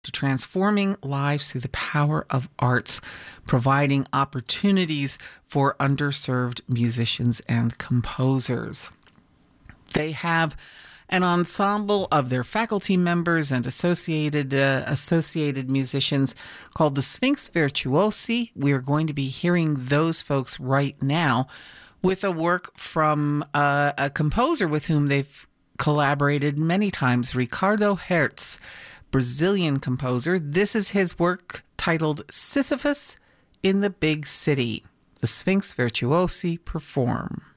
to transforming lives through the power of arts, providing opportunities for underserved musicians and composers. They have an ensemble of their faculty members and associated musicians called the Sphinx Virtuosi. We are going to be hearing those folks right now with a work from a composer with whom they've collaborated many times, Ricardo Hertz, Brazilian composer. This is his work titled Sisyphus in the Big City. The Sphinx Virtuosi perform.